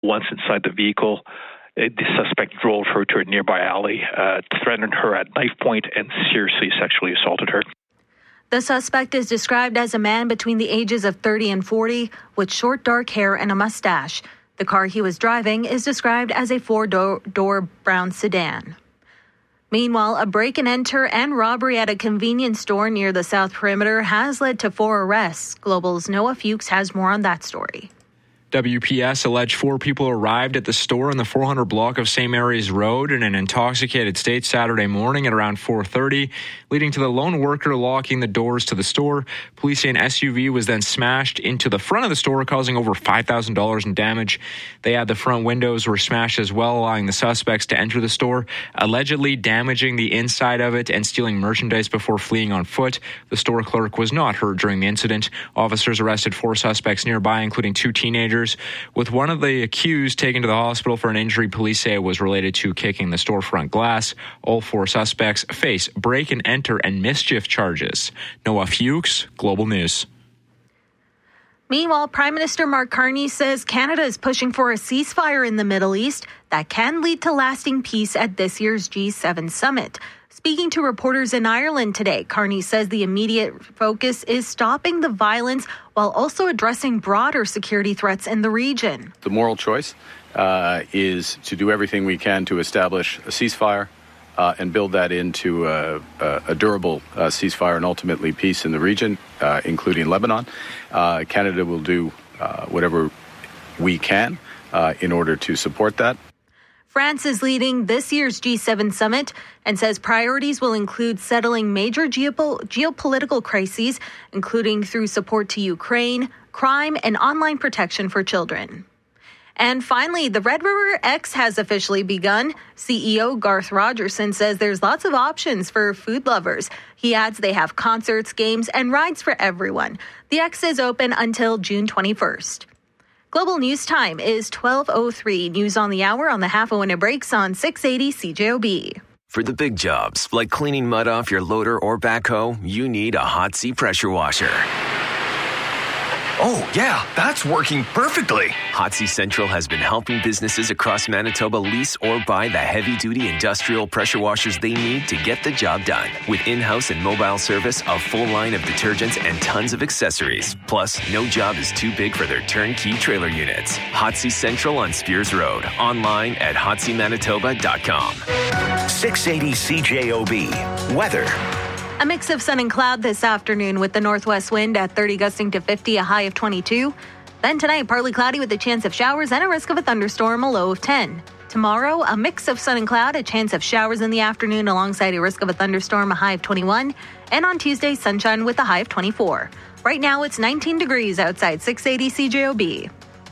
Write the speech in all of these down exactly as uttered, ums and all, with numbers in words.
Once inside the vehicle, the suspect drove her to a nearby alley, uh, threatened her at knife point, and seriously sexually assaulted her. The suspect is described as a man between the ages of thirty and forty with short dark hair and a mustache. The car he was driving is described as a four-door brown sedan. Meanwhile, a break-and-enter and robbery at a convenience store near the South Perimeter has led to four arrests. Global's Noah Fuchs has more on that story. W P S alleged four people arrived at the store in the four hundred block of Saint Mary's Road in an intoxicated state Saturday morning at around four thirty, leading to the lone worker locking the doors to the store. Police say an S U V was then smashed into the front of the store, causing over five thousand dollars in damage. They add the front windows were smashed as well, allowing the suspects to enter the store, allegedly damaging the inside of it and stealing merchandise before fleeing on foot. The store clerk was not hurt during the incident. Officers arrested four suspects nearby, including two teenagers. With one of the accused taken to the hospital for an injury police say it was related to kicking the storefront glass. All four suspects face break and enter and mischief charges. Noah Fuchs, Global News. Meanwhile, Prime Minister Mark Carney says Canada is pushing for a ceasefire in the Middle East that can lead to lasting peace at this year's G seven summit. Speaking to reporters in Ireland today, Carney says the immediate focus is stopping the violence while also addressing broader security threats in the region. The moral choice uh, is to do everything we can to establish a ceasefire uh, and build that into a, a, a durable uh, ceasefire and ultimately peace in the region, uh, including Lebanon. Uh, Canada will do uh, whatever we can uh, in order to support that. France is leading this year's G seven summit and says priorities will include settling major geopo- geopolitical crises, including through support to Ukraine, crime, and online protection for children. And finally, the Red River X has officially begun. C E O Garth Rogerson says there's lots of options for food lovers. He adds they have concerts, games, and rides for everyone. The X is open until June twenty-first. Global News Time is twelve oh three. News on the hour on the half hour when it breaks on six eighty C J O B. For the big jobs, like cleaning mud off your loader or backhoe, you need a Hot Sea pressure washer. Oh, yeah, that's working perfectly. Hot Sea Central has been helping businesses across Manitoba lease or buy the heavy-duty industrial pressure washers they need to get the job done. With in-house and mobile service, a full line of detergents, and tons of accessories. Plus, no job is too big for their turnkey trailer units. Hot Sea Central on Spears Road. Online at hot sea manitoba dot com. six eighty C J O B. Weather. A mix of sun and cloud this afternoon with the northwest wind at thirty gusting to fifty, a high of twenty-two. Then tonight, partly cloudy with a chance of showers and a risk of a thunderstorm, a low of ten. Tomorrow, a mix of sun and cloud, a chance of showers in the afternoon alongside a risk of a thunderstorm, a high of twenty-one. And on Tuesday, sunshine with a high of twenty-four. Right now, it's nineteen degrees outside six eighty C J O B.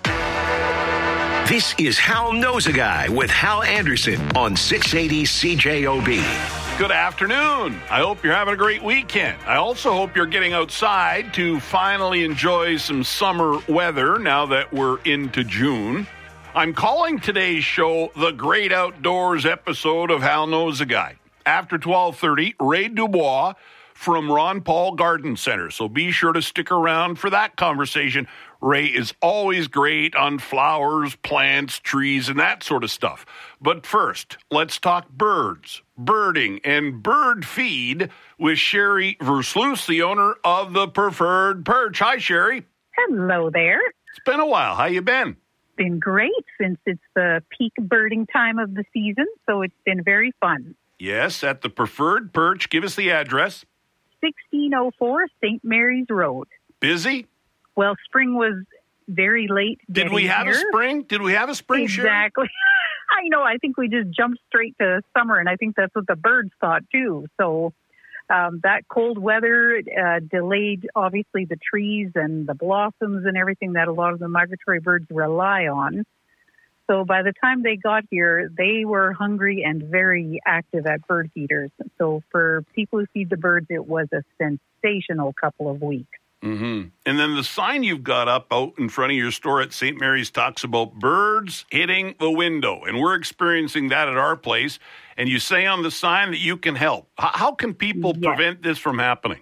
This is Hal Knows a Guy with Hal Anderson on six eighty C J O B. Good afternoon. I hope you're having a great weekend. I also hope you're getting outside to finally enjoy some summer weather now that we're into June. I'm calling today's show the Great Outdoors episode of Hal Knows a Guy. After twelve thirty, Ray Dubois from Ron Paul Garden Center. So be sure to stick around for that conversation. Ray is always great on flowers, plants, trees, and that sort of stuff. But first, let's talk birds, birding, and bird feed with Sherry Versluis, the owner of the Preferred Perch. Hi, Sherry. Hello there. It's been a while. How you been? Been great since it's the peak birding time of the season, so it's been very fun. Yes, at the Preferred Perch. Give us the address. sixteen oh four Saint Mary's Road. Busy? Well, spring was very late. Did we have here. a spring? Did we have a spring, Exactly. Sherry? I know. I think we just jumped straight to summer, and I think that's what the birds thought, too. So um, that cold weather uh, delayed, obviously, the trees and the blossoms and everything that a lot of the migratory birds rely on. So by the time they got here, they were hungry and very active at bird feeders. So for people who feed the birds, it was a sensational couple of weeks. Mm-hmm. And then the sign you've got up out in front of your store at Saint Mary's talks about birds hitting the window. And we're experiencing that at our place. And you say on the sign that you can help. How, how can people yes. prevent this from happening?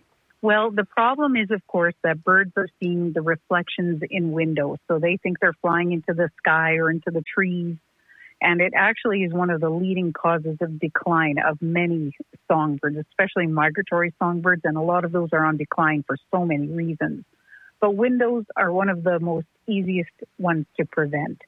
Well, the problem is, of course, that birds are seeing the reflections in windows. So they think they're flying into the sky or into the trees. And it actually is one of the leading causes of decline of many songbirds, especially migratory songbirds. And a lot of those are on decline for so many reasons. But windows are one of the most easiest ones to prevent.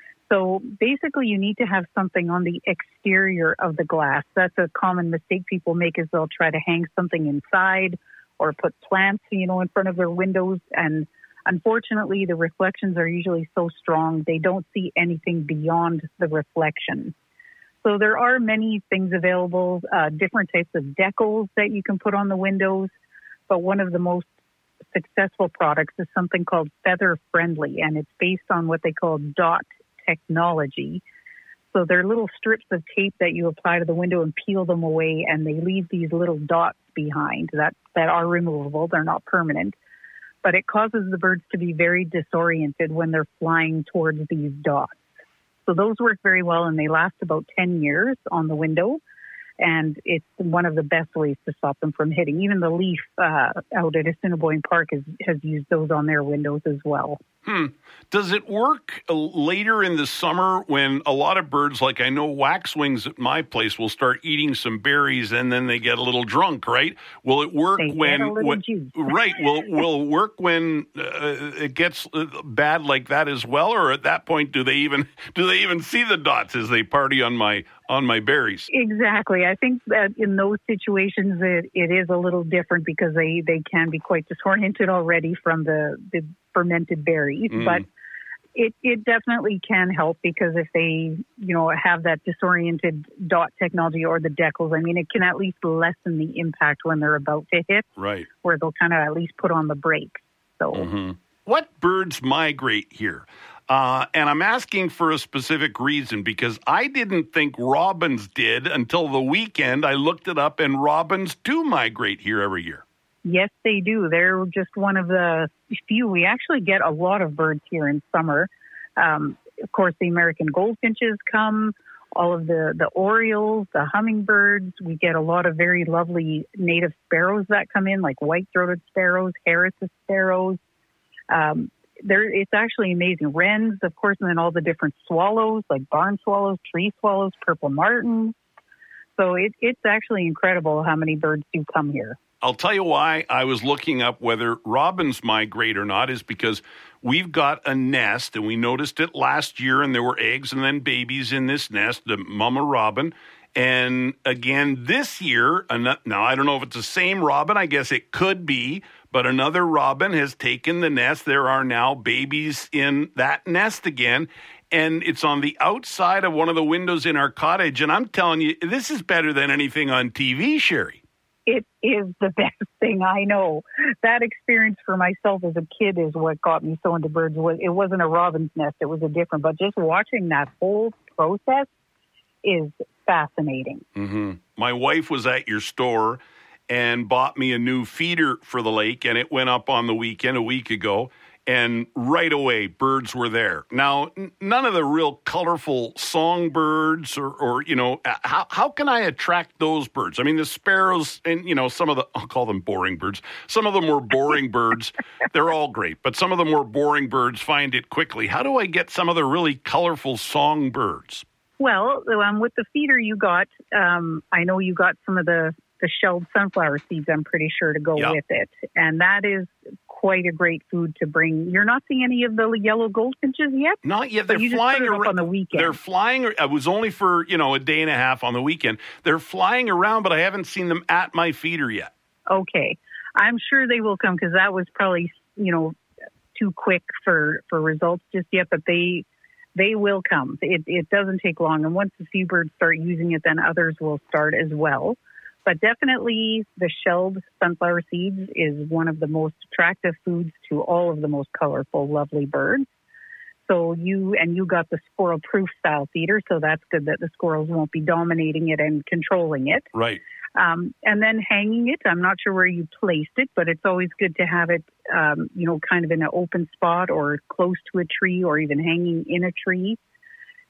So basically, you need to have something on the exterior of the glass. That's a common mistake people make, is they'll try to hang something inside or put plants, you know, in front of their windows. And unfortunately, the reflections are usually so strong, they don't see anything beyond the reflection. So there are many things available, uh, different types of decals that you can put on the windows. But one of the most successful products is something called Feather Friendly, and it's based on what they call dot technology. So they're little strips of tape that you apply to the window and peel them away, and they leave these little dots behind that, that are removable. They're not permanent. But it causes the birds to be very disoriented when they're flying towards these dots. So those work very well, and they last about ten years on the window. And it's one of the best ways to stop them from hitting. Even the Leaf uh, out at Assiniboine Park has, has used those on their windows as well. Hmm. Does it work later in the summer when a lot of birds, like I know waxwings at my place, will start eating some berries and then they get a little drunk, right? Will it work they when... Get a little when juice. Right. Will will it work when uh, it gets bad like that as well? Or at that point, do they even do they even see the dots as they party on my on my berries? Exactly. I think that in those situations, it, it is a little different because they, they can be quite disoriented already from the, the fermented berries. Mm. But it, it definitely can help because if they, you know, have that disoriented dot technology or the decals, I mean, it can at least lessen the impact when they're about to hit. Right. Where they'll kind of at least put on the brakes. So, mm-hmm. What birds migrate here? Uh, and I'm asking for a specific reason because I didn't think robins did until the weekend. I looked it up, and robins do migrate here every year. Yes, they do. They're just one of the few. We actually get a lot of birds here in summer. Um, of course, the American goldfinches come, all of the, the orioles, the hummingbirds. We get a lot of very lovely native sparrows that come in, like white-throated sparrows, Harris's sparrows. Um, there, it's actually amazing. Wrens, of course, and then all the different swallows, like barn swallows, tree swallows, purple martins. So it, it's actually incredible how many birds do come here. I'll tell you why I was looking up whether robins migrate or not is because we've got a nest, and we noticed it last year, and there were eggs and then babies in this nest, the mama robin. And again, this year, now I don't know if it's the same robin, I guess it could be, but another robin has taken the nest. There are now babies in that nest again, and it's on the outside of one of the windows in our cottage. And I'm telling you, this is better than anything on T V, Sherry. It is the best thing I know. That experience for myself as a kid is what got me so into birds. It wasn't a robin's nest. It was a different, but just watching that whole process is fascinating. Mm-hmm. My wife was at your store and bought me a new feeder for the lake, and it went up on the weekend a week ago. And right away, birds were there. Now, n- none of the real colorful songbirds or, or, you know, how how can I attract those birds? I mean, the sparrows and, you know, some of the, I'll call them boring birds. Some of them were boring birds. They're all great, but some of the more boring birds find it quickly. How do I get some of the really colorful songbirds? Well, um, with the feeder you got, um, I know you got some of the, the shelled sunflower seeds, I'm pretty sure, to go yep. with it. And that is quite a great food to bring. You're not seeing any of the yellow goldfinches yet? Not yet. They're you flying just put it around up on the weekend. They're flying. It was only for, you know, a day and a half on the weekend. They're flying around, but I haven't seen them at my feeder yet. Okay. I'm sure they will come because that was probably, you know, too quick for, for results just yet, but they they will come. It, it doesn't take long. And once a few birds start using it, then others will start as well. But definitely the shelled sunflower seeds is one of the most attractive foods to all of the most colorful, lovely birds. So you, and you got the squirrel-proof style feeder, so that's good that the squirrels won't be dominating it and controlling it. Right. Um, and then hanging it, I'm not sure where you placed it, but it's always good to have it, um, you know, kind of in an open spot or close to a tree or even hanging in a tree.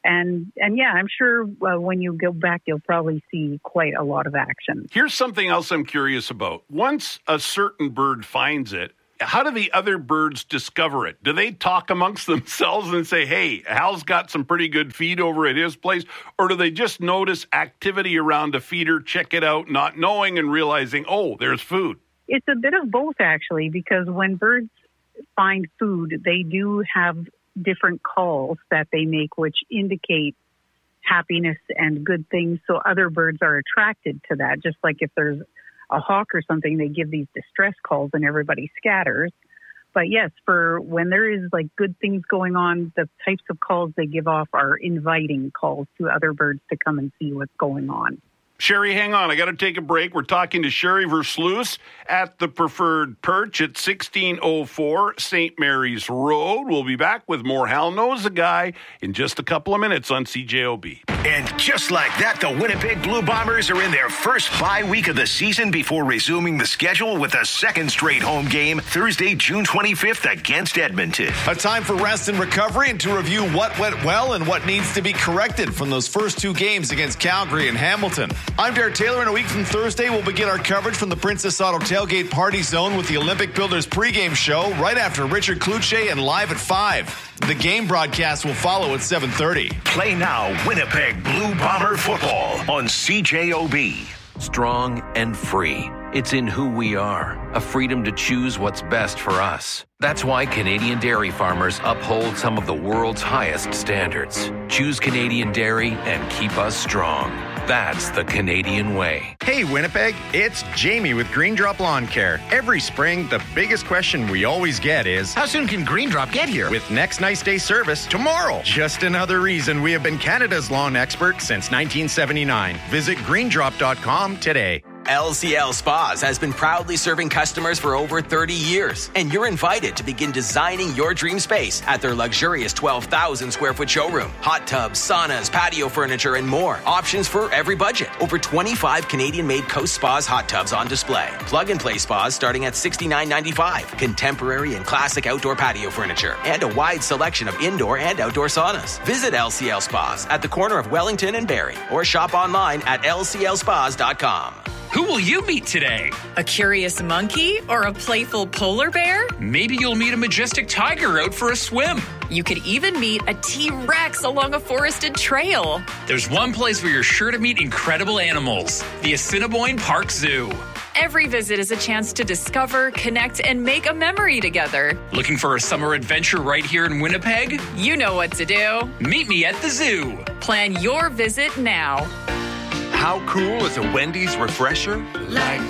And, and yeah, I'm sure uh, when you go back, you'll probably see quite a lot of action. Here's something else I'm curious about. Once a certain bird finds it, how do the other birds discover it? Do they talk amongst themselves and say, hey, Hal's got some pretty good feed over at his place? Or do they just notice activity around a feeder, check it out, not knowing and realizing, oh, there's food? It's a bit of both, actually, because when birds find food, they do have different calls that they make, which indicate happiness and good things. So other birds are attracted to that. Just like if there's a hawk or something, they give these distress calls and everybody scatters. But yes, for when there is like good things going on, the types of calls they give off are inviting calls to other birds to come and see what's going on. Sherry, hang on. I got to take a break. We're talking to Sherry Versluis at the Preferred Perch at sixteen oh four Saint Mary's Road. We'll be back with more Hal Knows a Guy in just a couple of minutes on C J O B. And just like that, the Winnipeg Blue Bombers are in their first bye week of the season before resuming the schedule with a second straight home game Thursday, June twenty-fifth against Edmonton. A time for rest and recovery and to review what went well and what needs to be corrected from those first two games against Calgary and Hamilton. I'm Derek Taylor, and a week from Thursday, we'll begin our coverage from the Princess Auto Tailgate Party Zone with the Olympic Builders pregame show right after Richard Kluche and Live at five. The game broadcast will follow at seven thirty. Play now Winnipeg Blue Bomber football on C J O B. Strong and free. It's in who we are, a freedom to choose what's best for us. That's why Canadian dairy farmers uphold some of the world's highest standards. Choose Canadian dairy and keep us strong. That's the Canadian way. Hey, Winnipeg, it's Jamie with Green Drop Lawn Care. Every spring, the biggest question we always get is, how soon can Green Drop get here? With next nice day service tomorrow. Just another reason we have been Canada's lawn expert since nineteen seventy-nine. Visit green drop dot com today. L C L Spas has been proudly serving customers for over thirty years, and you're invited to begin designing your dream space at their luxurious twelve thousand square foot showroom. Hot tubs, saunas, patio furniture, and more. Options for every budget. Over twenty-five Canadian-made Coast Spas hot tubs on display. Plug-and-play spas starting at sixty-nine ninety-five. Contemporary and classic outdoor patio furniture, and a wide selection of indoor and outdoor saunas. Visit L C L Spas at the corner of Wellington and Barrie, or shop online at L C L spas dot com. Who will you meet today? A curious monkey or a playful polar bear? Maybe you'll meet a majestic tiger out for a swim. You could even meet a T-Rex along a forested trail. There's one place where you're sure to meet incredible animals, the Assiniboine Park Zoo. Every visit is a chance to discover, connect, and make a memory together. Looking for a summer adventure right here in Winnipeg? You know what to do. Meet me at the zoo. Plan your visit now. How cool is a Wendy's refresher? Like